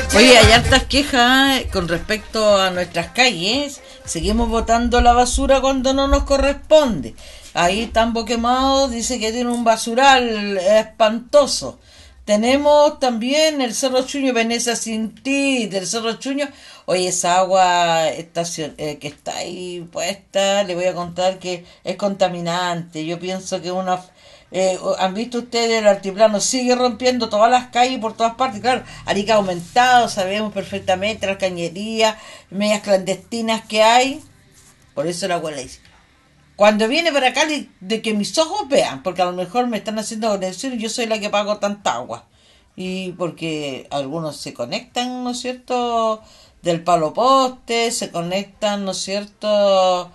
Oye, hay hartas quejas con respecto a nuestras calles. Seguimos botando la basura cuando no nos corresponde. Ahí Tambo Quemado dice que tiene un basural espantoso. Tenemos también el Cerro Chuño, Venecia sin ti, del Cerro Chuño. Oye, esa agua que está ahí puesta, le voy a contar que es contaminante. Yo pienso que una... ¿han visto ustedes el altiplano? Sigue rompiendo todas las calles por todas partes. Claro, Arica ha aumentado, sabemos perfectamente las cañerías, medias clandestinas que hay. Por eso la abuela dice, cuando viene para acá, de que mis ojos vean, porque a lo mejor me están haciendo conexión y yo soy la que pago tanta agua. Y porque algunos se conectan, ¿no es cierto?, del palo poste, se conectan, ¿no es cierto?,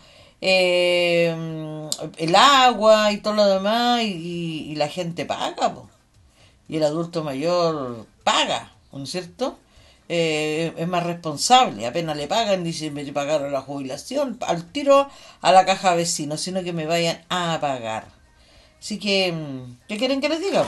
el agua y todo lo demás, y la gente paga, po. Y el adulto mayor paga, ¿no es cierto? Es más responsable, apenas le pagan, dice, me pagaron la jubilación, al tiro a la caja vecino, sino que me vayan a pagar. Así que, ¿qué quieren que les diga?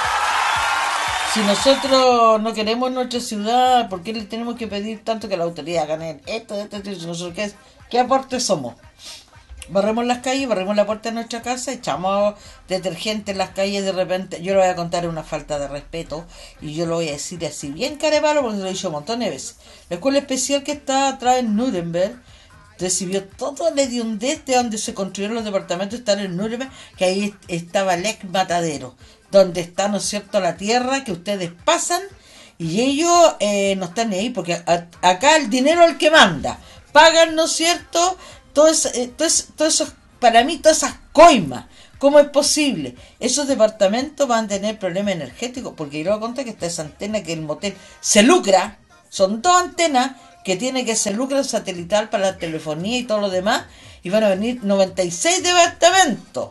Si nosotros no queremos nuestra ciudad, ¿por qué le tenemos que pedir tanto que la autoridad gane esto? Nosotros ¿qué aporte somos? Barremos las calles, barremos la puerta de nuestra casa, echamos detergente en las calles de repente. Yo le voy a contar una falta de respeto y yo lo voy a decir así, bien carepalo, porque se lo he dicho un montón de veces. La escuela especial que está atrás en Nuremberg recibió todo el hediondez de donde se construyeron los departamentos, están en Nuremberg, que ahí estaba el ex matadero, donde está, ¿no es cierto?, la tierra que ustedes pasan y ellos no están ahí, porque acá el dinero es el que manda. Pagan, ¿no es cierto?, todo eso, para mí, todas esas coimas. ¿Cómo es posible? Esos departamentos van a tener problemas energéticos, porque yo le voy a contar que está esa antena que el motel se lucra, son dos antenas que tiene que se lucra satelital para la telefonía y todo lo demás, y van a venir 96 departamentos.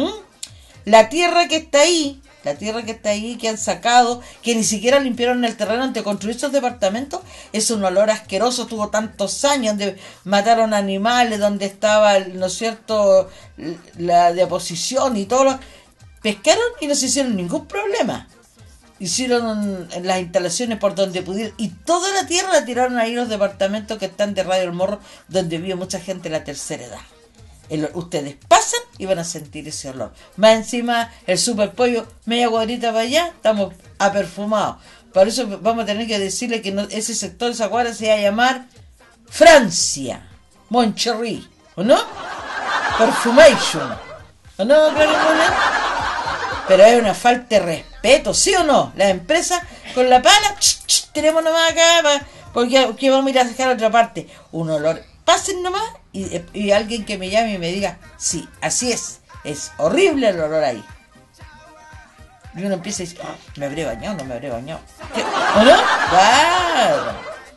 La tierra que está ahí, que han sacado, que ni siquiera limpiaron el terreno antes de construir esos departamentos, es un olor asqueroso. Tuvo tantos años donde mataron animales, donde estaba, ¿no es cierto?, la deposición y todo lo... Pescaron y no se hicieron ningún problema. Hicieron las instalaciones por donde pudieron y toda la tierra la tiraron ahí los departamentos que están de Radio El Morro, donde vive mucha gente de la tercera edad. Ustedes pasan y van a sentir ese olor. Más encima, el super pollo, media cuadrita para allá, estamos aperfumados. Por eso vamos a tener que decirle que ese sector, esa cuadra, se va a llamar Francia, Montcherry, ¿o no? Perfumation, ¿o no, Claribona? Pero hay una falta de respeto, ¿sí o no? Las empresas con la pala, tenemos nomás acá, porque vamos a ir a dejar a otra parte. Un olor, pasen nomás y alguien que me llame y me diga, sí, así es horrible el olor ahí. Y uno empieza a decir, ¿me habré bañado? ¿No me habré bañado? ¿Qué? ¿O no? Claro.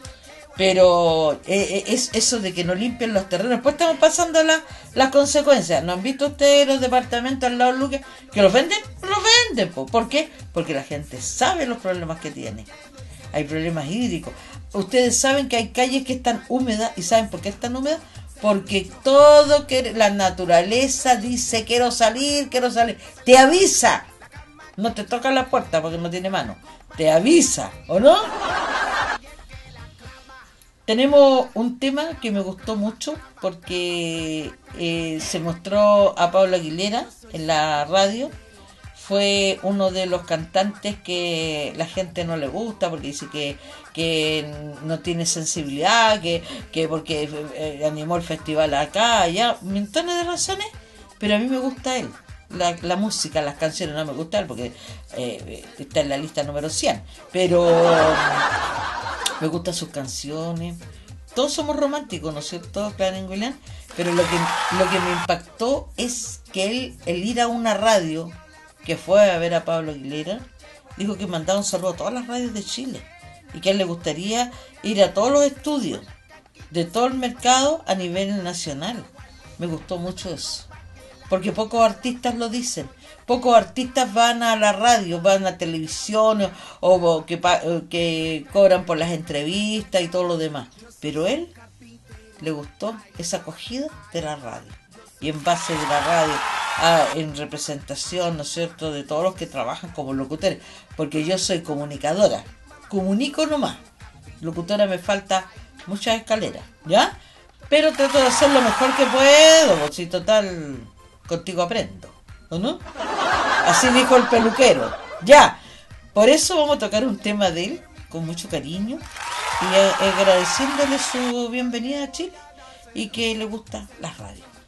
Pero es eso de que no limpien los terrenos. Pues estamos pasando las consecuencias. ¿No han visto ustedes los departamentos al lado de Luque que los venden? Los venden. ¿Por qué? Porque la gente sabe los problemas que tiene. Hay problemas hídricos. Ustedes saben que hay calles que están húmedas. ¿Y saben por qué están húmedas? Porque todo que la naturaleza dice, quiero salir. Te avisa. No te toca la puerta porque no tiene mano. Te avisa, ¿o no? Tenemos un tema que me gustó mucho porque se mostró a Pablo Aguilera en la radio. Fue uno de los cantantes que la gente no le gusta porque dice que no tiene sensibilidad, que porque animó el festival acá, allá, montones de razones, pero a mí me gusta él. La música, las canciones, no me gusta él porque está en la lista número 100, pero me gustan sus canciones. Todos somos románticos, ¿no es cierto, Clarín William? Pero lo que me impactó es que él ir a una radio que fue a ver a Pablo Aguilera, dijo que mandaba un saludo a todas las radios de Chile y que a él le gustaría ir a todos los estudios de todo el mercado a nivel nacional. Me gustó mucho eso, porque pocos artistas lo dicen. Pocos artistas van a la radio, van a televisión o que cobran por las entrevistas y todo lo demás. Pero él le gustó esa acogida de la radio. Y en base de la radio, en representación, ¿no es cierto?, de todos los que trabajan como locutores. Porque yo soy comunicadora, comunico nomás. locutora me falta muchas escaleras, ¿ya? Pero trato de hacer lo mejor que puedo, pues si total, contigo aprendo, ¿o no? Así dijo el peluquero. Ya, por eso vamos a tocar un tema de él, con mucho cariño, y agradeciéndole su bienvenida a Chile, y que le gusta la radio.